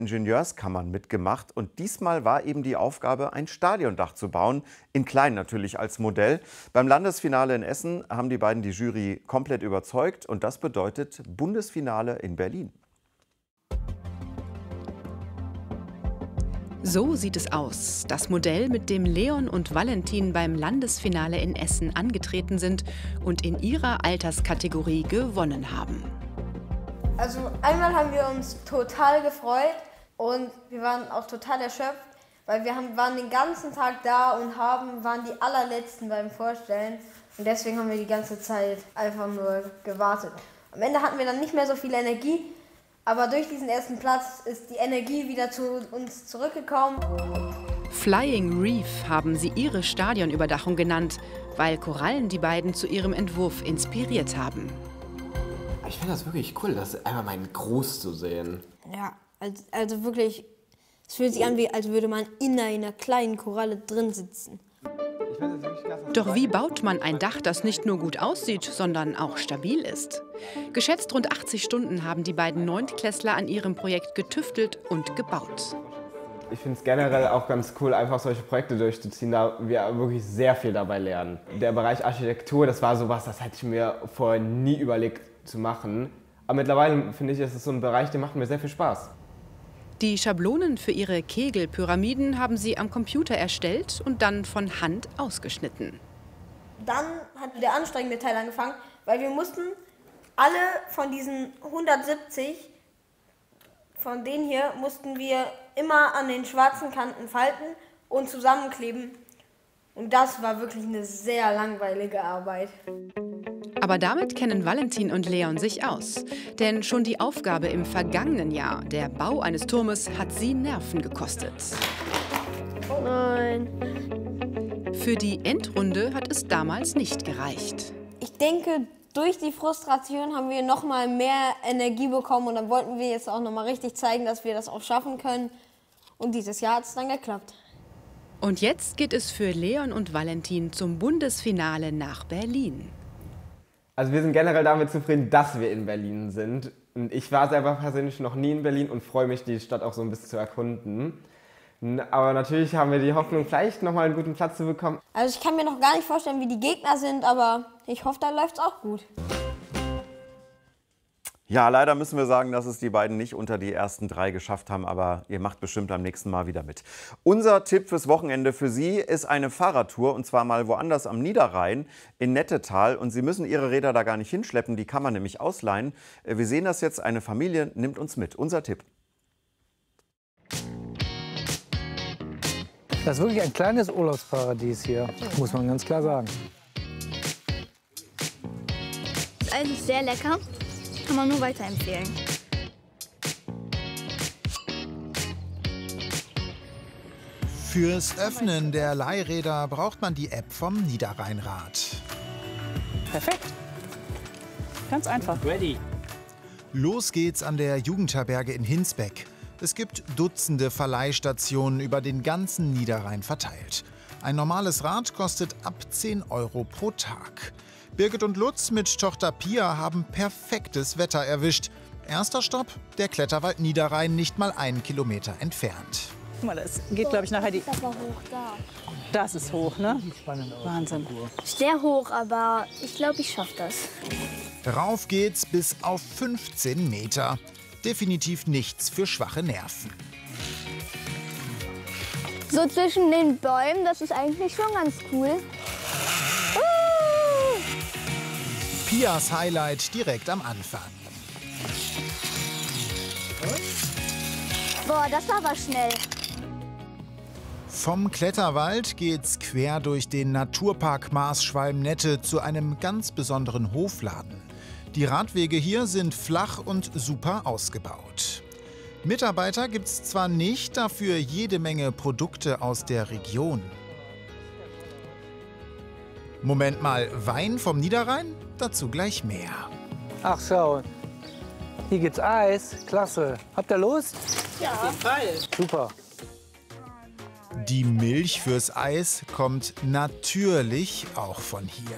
Ingenieurskammern mitgemacht. Und diesmal war eben die Aufgabe, ein Stadiondach zu bauen, in klein natürlich als Modell. Beim Landesfinale in Essen haben die beiden die Jury komplett überzeugt. Und das bedeutet Bundesfinale in Berlin. So sieht es aus. Das Modell, mit dem Leon und Valentin beim Landesfinale in Essen angetreten sind und in ihrer Alterskategorie gewonnen haben. Also einmal haben wir uns total gefreut und wir waren auch total erschöpft, weil wir waren den ganzen Tag da und waren die allerletzten beim Vorstellen. Und deswegen haben wir die ganze Zeit einfach nur gewartet. Am Ende hatten wir dann nicht mehr so viel Energie. Aber durch diesen ersten Platz ist die Energie wieder zu uns zurückgekommen. Flying Reef haben sie ihre Stadionüberdachung genannt, weil Korallen die beiden zu ihrem Entwurf inspiriert haben. Ich finde das wirklich cool, das einfach mal in groß zu sehen. Ja, also wirklich, es fühlt sich an, als würde man in einer kleinen Koralle drin sitzen. Doch wie baut man ein Dach, das nicht nur gut aussieht, sondern auch stabil ist? Geschätzt rund 80 Stunden haben die beiden Neuntklässler an ihrem Projekt getüftelt und gebaut. Ich finde es generell auch ganz cool, einfach solche Projekte durchzuziehen, da wir wirklich sehr viel dabei lernen. Der Bereich Architektur, das war sowas, das hätte ich mir vorher nie überlegt zu machen. Aber mittlerweile finde ich, ist es so ein Bereich, der macht mir sehr viel Spaß. Die Schablonen für ihre Kegelpyramiden haben sie am Computer erstellt und dann von Hand ausgeschnitten. Dann hat der anstrengende Teil angefangen, weil wir mussten alle von diesen 170, von denen hier, mussten wir immer an den schwarzen Kanten falten und zusammenkleben. Und das war wirklich eine sehr langweilige Arbeit. Aber damit kennen Valentin und Leon sich aus. Denn schon die Aufgabe im vergangenen Jahr, der Bau eines Turmes, hat sie Nerven gekostet. Oh nein. Für die Endrunde hat es damals nicht gereicht. Ich denke, durch die Frustration haben wir noch mal mehr Energie bekommen. Und dann wollten wir jetzt auch noch mal richtig zeigen, dass wir das auch schaffen können. Und dieses Jahr hat es dann geklappt. Und jetzt geht es für Leon und Valentin zum Bundesfinale nach Berlin. Also wir sind generell damit zufrieden, dass wir in Berlin sind. Und ich war selber persönlich noch nie in Berlin und freue mich, die Stadt auch so ein bisschen zu erkunden. Aber natürlich haben wir die Hoffnung, vielleicht noch mal einen guten Platz zu bekommen. Also ich kann mir noch gar nicht vorstellen, wie die Gegner sind, aber ich hoffe, da läuft es auch gut. Ja, leider müssen wir sagen, dass es die beiden nicht unter die ersten 3 geschafft haben, aber ihr macht bestimmt am nächsten Mal wieder mit. Unser Tipp fürs Wochenende für Sie ist eine Fahrradtour, und zwar mal woanders am Niederrhein, in Nettetal. Und Sie müssen Ihre Räder da gar nicht hinschleppen, die kann man nämlich ausleihen. Wir sehen das jetzt, eine Familie nimmt uns mit. Unser Tipp. Das ist wirklich ein kleines Urlaubsparadies hier, muss man ganz klar sagen. Das Eis ist sehr lecker. Kann man nur weiterempfehlen. Fürs Öffnen der Leihräder braucht man die App vom Niederrheinrad. Perfekt. Ganz einfach. Ready. Los geht's an der Jugendherberge in Hinsbeck. Es gibt Dutzende Verleihstationen über den ganzen Niederrhein verteilt. Ein normales Rad kostet ab 10 € pro Tag. Birgit und Lutz mit Tochter Pia haben perfektes Wetter erwischt. Erster Stopp, der Kletterwald Niederrhein, nicht mal 1 Kilometer entfernt. Guck mal, das geht, glaube ich, nachher die... Das war hoch da. Das ist hoch, ne? Wahnsinn. Sehr hoch, aber ich glaube, ich schaffe das. Rauf geht's bis auf 15 Meter. Definitiv nichts für schwache Nerven. So zwischen den Bäumen, das ist eigentlich schon ganz cool. Pias Highlight direkt am Anfang. Boah, das war aber schnell. Vom Kletterwald geht's quer durch den Naturpark Maasschwalm-Nette zu einem ganz besonderen Hofladen. Die Radwege hier sind flach und super ausgebaut. Mitarbeiter gibt's zwar nicht, dafür jede Menge Produkte aus der Region. Moment mal, Wein vom Niederrhein? Dazu gleich mehr. Ach schau, hier gibt's Eis. Klasse. Habt ihr Lust? Ja, auf jeden Fall. Super. Die Milch fürs Eis kommt natürlich auch von hier.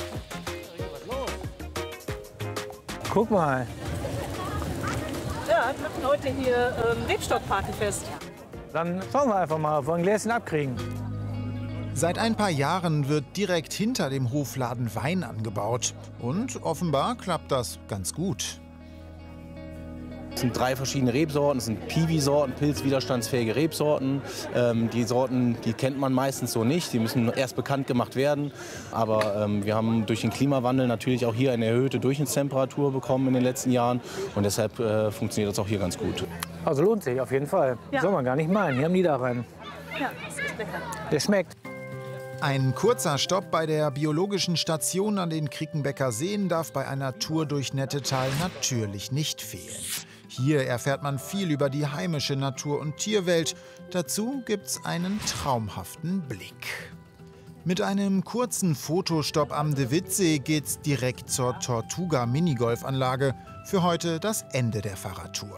Guck mal. Ja, machen heute hier Rebstockpartyfest. Dann schauen wir einfach mal, ob wir ein Gläschen abkriegen. Seit ein paar Jahren wird direkt hinter dem Hofladen Wein angebaut. Und offenbar klappt das ganz gut. Es sind 3 verschiedene Rebsorten, es sind Piwi-Sorten, pilzwiderstandsfähige Rebsorten. Die Sorten, die kennt man meistens so nicht, die müssen erst bekannt gemacht werden. Aber wir haben durch den Klimawandel natürlich auch hier eine erhöhte Durchschnittstemperatur bekommen in den letzten Jahren. Und deshalb funktioniert das auch hier ganz gut. Also lohnt sich auf jeden Fall. Ja. Soll man gar nicht meinen, hier am Niederrhein. Ja, das ist lecker. Der schmeckt. Ein kurzer Stopp bei der biologischen Station an den Krickenbecker Seen darf bei einer Tour durch Nettetal natürlich nicht fehlen. Hier erfährt man viel über die heimische Natur- und Tierwelt. Dazu gibt's einen traumhaften Blick. Mit einem kurzen Fotostopp am De Witt-See geht's direkt zur Tortuga-Minigolfanlage. Für heute das Ende der Fahrradtour.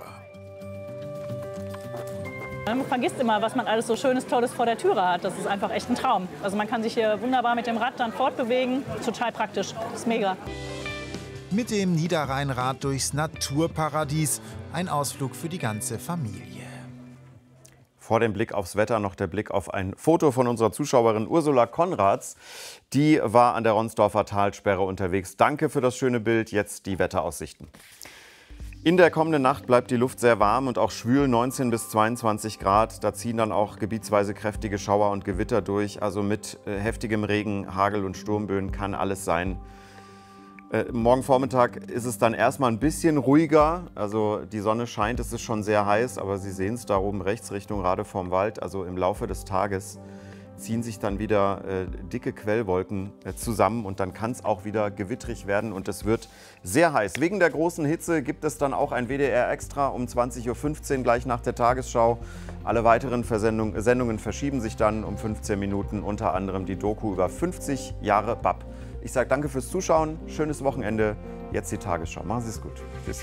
Man vergisst immer, was man alles so Schönes, Tolles vor der Türe hat. Das ist einfach echt ein Traum. Also man kann sich hier wunderbar mit dem Rad dann fortbewegen. Total praktisch. Das ist mega. Mit dem Niederrheinrad durchs Naturparadies. Ein Ausflug für die ganze Familie. Vor dem Blick aufs Wetter noch der Blick auf ein Foto von unserer Zuschauerin Ursula Konrads. Die war an der Ronsdorfer Talsperre unterwegs. Danke für das schöne Bild. Jetzt die Wetteraussichten. In der kommenden Nacht bleibt die Luft sehr warm und auch schwül, 19 bis 22 Grad. Da ziehen dann auch gebietsweise kräftige Schauer und Gewitter durch. Also mit heftigem Regen, Hagel und Sturmböen kann alles sein. Morgen Vormittag ist es dann erstmal ein bisschen ruhiger. Also die Sonne scheint, es ist schon sehr heiß, aber Sie sehen es da oben rechts Richtung Rade vorm Wald. Also im Laufe des Tages ziehen sich dann wieder dicke Quellwolken zusammen und dann kann es auch wieder gewittrig werden und es wird sehr heiß. Wegen der großen Hitze gibt es dann auch ein WDR Extra um 20:15 Uhr gleich nach der Tagesschau. Alle weiteren Sendungen verschieben sich dann um 15 Minuten, unter anderem die Doku über 50 Jahre BAP. Ich sage danke fürs Zuschauen, schönes Wochenende, jetzt die Tagesschau. Machen Sie es gut. Tschüss.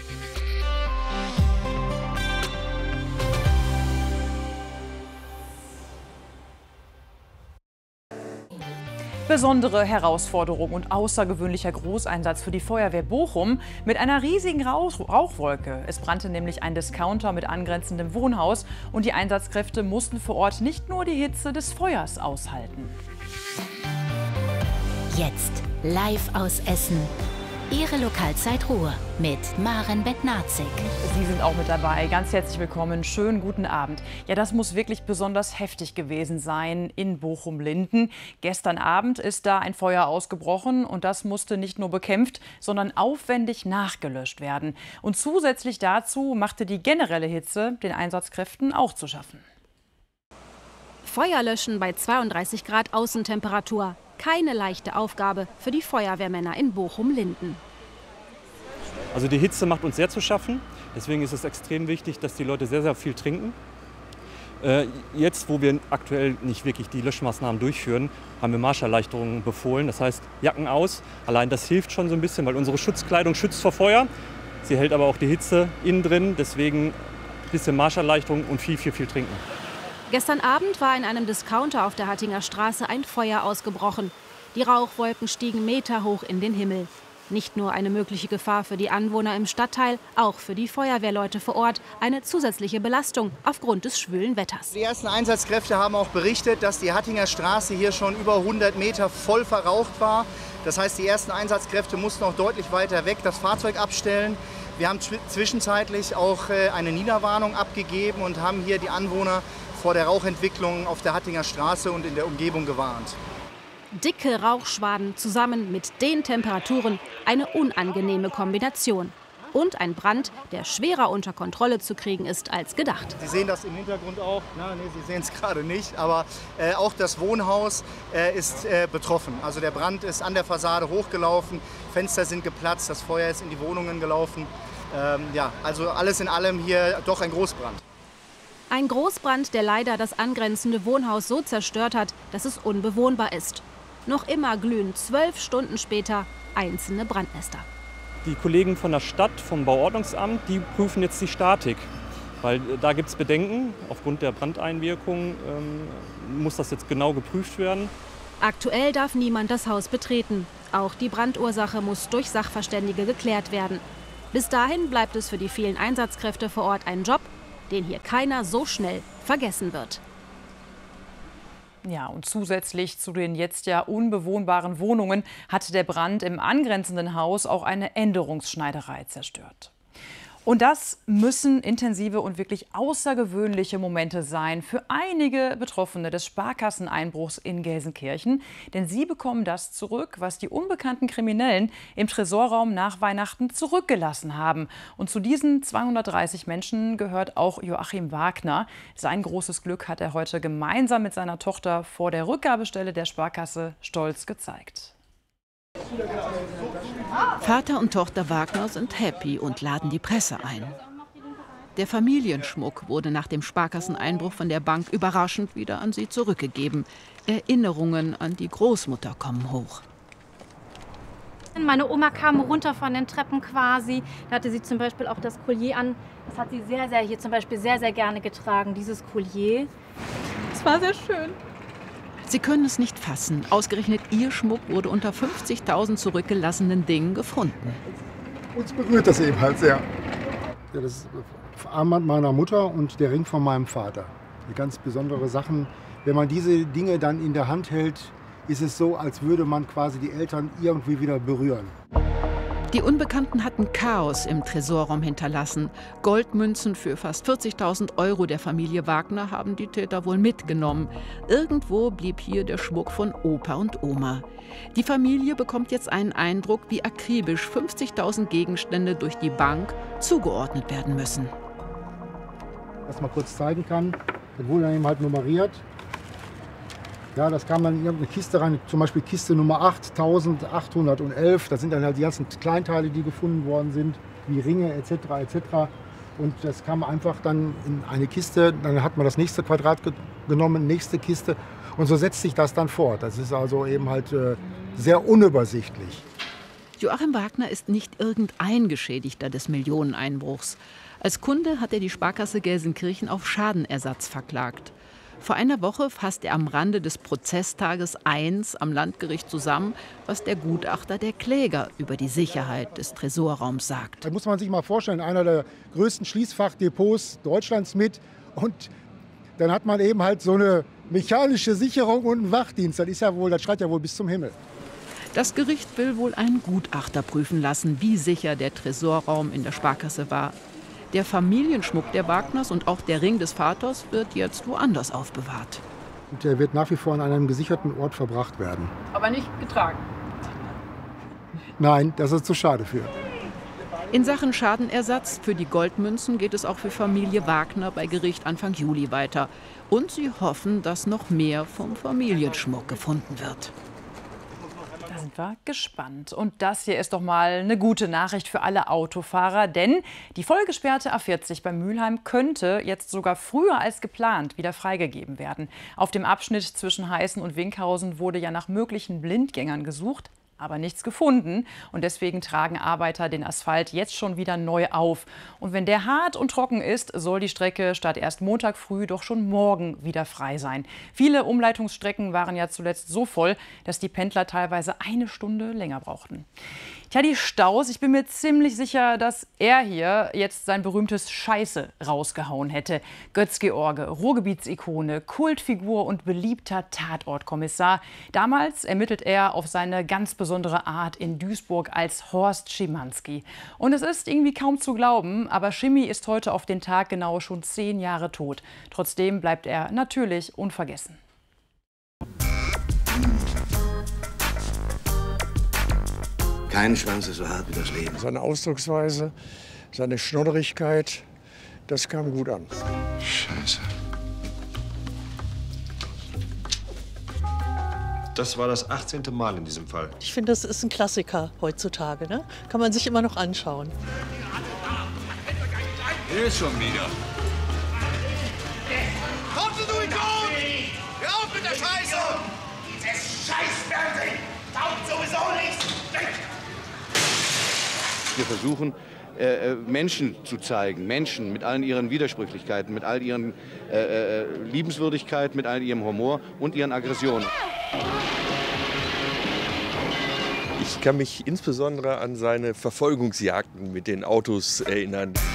Besondere Herausforderung und außergewöhnlicher Großeinsatz für die Feuerwehr Bochum mit einer riesigen Rauchwolke. Es brannte nämlich ein Discounter mit angrenzendem Wohnhaus und die Einsatzkräfte mussten vor Ort nicht nur die Hitze des Feuers aushalten. Jetzt live aus Essen. Ihre Lokalzeit Ruhr mit Maren Bednarzik. Sie sind auch mit dabei. Ganz herzlich willkommen. Schönen guten Abend. Ja, das muss wirklich besonders heftig gewesen sein in Bochum-Linden. Gestern Abend ist da ein Feuer ausgebrochen und das musste nicht nur bekämpft, sondern aufwendig nachgelöscht werden. Und zusätzlich dazu machte die generelle Hitze den Einsatzkräften auch zu schaffen. Feuer löschen bei 32 Grad Außentemperatur. Keine leichte Aufgabe für die Feuerwehrmänner in Bochum-Linden. Also die Hitze macht uns sehr zu schaffen. Deswegen ist es extrem wichtig, dass die Leute sehr, sehr viel trinken. Jetzt, wo wir aktuell nicht wirklich die Löschmaßnahmen durchführen, haben wir Marscherleichterungen befohlen. Das heißt, Jacken aus. Allein das hilft schon so ein bisschen, weil unsere Schutzkleidung schützt vor Feuer. Sie hält aber auch die Hitze innen drin. Deswegen ein bisschen Marscherleichterung und viel trinken. Gestern Abend war in einem Discounter auf der Hattinger Straße ein Feuer ausgebrochen. Die Rauchwolken stiegen meterhoch in den Himmel. Nicht nur eine mögliche Gefahr für die Anwohner im Stadtteil, auch für die Feuerwehrleute vor Ort eine zusätzliche Belastung aufgrund des schwülen Wetters. Die ersten Einsatzkräfte haben auch berichtet, dass die Hattinger Straße hier schon über 100 Meter voll verraucht war. Das heißt, die ersten Einsatzkräfte mussten auch deutlich weiter weg das Fahrzeug abstellen. Wir haben zwischenzeitlich auch eine Niederwarnung abgegeben und haben hier die Anwohner vor der Rauchentwicklung auf der Hattinger Straße und in der Umgebung gewarnt. Dicke Rauchschwaden zusammen mit den Temperaturen, eine unangenehme Kombination. Und ein Brand, der schwerer unter Kontrolle zu kriegen ist als gedacht. Sie sehen das im Hintergrund auch. Sie sehen es gerade nicht, aber auch das Wohnhaus ist betroffen. Also der Brand ist an der Fassade hochgelaufen, Fenster sind geplatzt, das Feuer ist in die Wohnungen gelaufen. Also alles in allem hier doch ein Großbrand. Ein Großbrand, der leider das angrenzende Wohnhaus so zerstört hat, dass es unbewohnbar ist. Noch immer glühen 12 Stunden später einzelne Brandnester. Die Kollegen von der Stadt, vom Bauordnungsamt, die prüfen jetzt die Statik. Weil da gibt es Bedenken. Aufgrund der Brandeinwirkung muss das jetzt genau geprüft werden. Aktuell darf niemand das Haus betreten. Auch die Brandursache muss durch Sachverständige geklärt werden. Bis dahin bleibt es für die vielen Einsatzkräfte vor Ort ein Job, den hier keiner so schnell vergessen wird. Ja, und zusätzlich zu den jetzt ja unbewohnbaren Wohnungen hat der Brand im angrenzenden Haus auch eine Änderungsschneiderei zerstört. Und das müssen intensive und wirklich außergewöhnliche Momente sein für einige Betroffene des Sparkasseneinbruchs in Gelsenkirchen. Denn sie bekommen das zurück, was die unbekannten Kriminellen im Tresorraum nach Weihnachten zurückgelassen haben. Und zu diesen 230 Menschen gehört auch Joachim Wagner. Sein großes Glück hat er heute gemeinsam mit seiner Tochter vor der Rückgabestelle der Sparkasse stolz gezeigt. Vater und Tochter Wagner sind happy und laden die Presse ein. Der Familienschmuck wurde nach dem Sparkasseneinbruch von der Bank überraschend wieder an sie zurückgegeben. Erinnerungen an die Großmutter kommen hoch. Meine Oma kam runter von den Treppen quasi. Da hatte sie zum Beispiel auch das Collier an. Das hat sie hier zum Beispiel sehr gerne getragen, dieses Collier. Es war sehr schön. Sie können es nicht fassen. Ausgerechnet ihr Schmuck wurde unter 50.000 zurückgelassenen Dingen gefunden. Uns berührt das eben halt sehr. Ja, das ist das Armband meiner Mutter und der Ring von meinem Vater. Die ganz besondere Sachen. Wenn man diese Dinge dann in der Hand hält, ist es so, als würde man quasi die Eltern irgendwie wieder berühren. Die Unbekannten hatten Chaos im Tresorraum hinterlassen. Goldmünzen für fast 40.000 € der Familie Wagner haben die Täter wohl mitgenommen. Irgendwo blieb hier der Schmuck von Opa und Oma. Die Familie bekommt jetzt einen Eindruck, wie akribisch 50.000 Gegenstände durch die Bank zugeordnet werden müssen. Was man kurz zeigen kann, das wurde dann eben halt nummeriert. Ja, das kam dann in irgendeine Kiste rein, zum Beispiel Kiste Nummer 8811. Das sind dann halt die ganzen Kleinteile, die gefunden worden sind, wie Ringe etc. etc. Und das kam einfach dann in eine Kiste, dann hat man das nächste Quadrat genommen, nächste Kiste. Und so setzt sich das dann fort. Das ist also eben halt sehr unübersichtlich. Joachim Wagner ist nicht irgendein Geschädigter des Millioneneinbruchs. Als Kunde hat er die Sparkasse Gelsenkirchen auf Schadenersatz verklagt. Vor einer Woche fasst er am Rande des Prozesstages 1 am Landgericht zusammen, was der Gutachter der Kläger über die Sicherheit des Tresorraums sagt. Da muss man sich mal vorstellen, einer der größten Schließfachdepots Deutschlands mit. Und dann hat man eben halt so eine mechanische Sicherung und einen Wachdienst. Das schreit ja wohl bis zum Himmel. Das Gericht will wohl einen Gutachter prüfen lassen, wie sicher der Tresorraum in der Sparkasse war. Der Familienschmuck der Wagners und auch der Ring des Vaters wird jetzt woanders aufbewahrt. Und der wird nach wie vor an einem gesicherten Ort verbracht werden. Aber nicht getragen? Nein, das ist zu schade für. In Sachen Schadenersatz für die Goldmünzen geht es auch für Familie Wagner bei Gericht Anfang Juli weiter. Und sie hoffen, dass noch mehr vom Familienschmuck gefunden wird. Da sind wir gespannt. Und das hier ist doch mal eine gute Nachricht für alle Autofahrer, denn die vollgesperrte A40 bei Mülheim könnte jetzt sogar früher als geplant wieder freigegeben werden. Auf dem Abschnitt zwischen Heißen und Winkhausen wurde ja nach möglichen Blindgängern gesucht, aber nichts gefunden. Und deswegen tragen Arbeiter den Asphalt jetzt schon wieder neu auf. Und wenn der hart und trocken ist, soll die Strecke statt erst Montag früh doch schon morgen wieder frei sein. Viele Umleitungsstrecken waren ja zuletzt so voll, dass die Pendler teilweise eine Stunde länger brauchten. Tja, die Staus, ich bin mir ziemlich sicher, dass er hier jetzt sein berühmtes Scheiße rausgehauen hätte. Götz-George, Ruhrgebietsikone, Kultfigur und beliebter Tatortkommissar. Damals ermittelt er auf seine ganz besondere Art in Duisburg als Horst Schimanski. Und es ist irgendwie kaum zu glauben, aber Schimi ist heute auf den Tag genau schon 10 Jahre tot. Trotzdem bleibt er natürlich unvergessen. Kein Schwanz ist so hart wie das Leben. Seine Ausdrucksweise, seine Schnodderigkeit, das kam gut an. Scheiße. Das war das 18. Mal in diesem Fall. Ich finde, das ist ein Klassiker heutzutage. Ne? Kann man sich immer noch anschauen. Hier ist schon wieder. Kommt du Idiot! Hör auf mit der Scheiße! Dieses Scheißfernsehen taugt sowieso nichts! Wir versuchen, Menschen zu zeigen, Menschen mit allen ihren Widersprüchlichkeiten, mit all ihren Liebenswürdigkeit, mit all ihrem Humor und ihren Aggressionen. Ich kann mich insbesondere an seine Verfolgungsjagden mit den Autos erinnern.